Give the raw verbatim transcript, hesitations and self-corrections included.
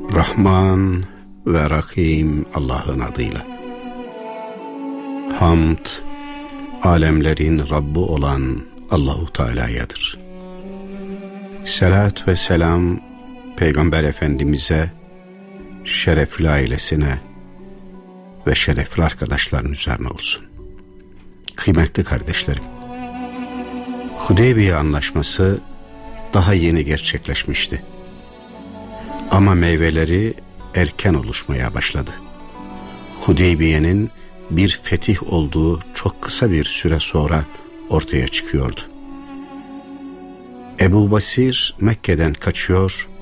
Rahman ve Rahim Allah'ın adıyla. Hamd, alemlerin Rabbi olan Allahu Teala'yadır. Selat ve selam Peygamber Efendimiz'e, şerefli ailesine ve şerefli arkadaşların üzerine olsun. Kıymetli kardeşlerim, Hudeybiye Anlaşması daha yeni gerçekleşmişti. Ama meyveleri erken oluşmaya başladı. Hudeybiye'nin bir fetih olduğu çok kısa bir süre sonra ortaya çıkıyordu. Ebu Basir Mekke'den kaçıyor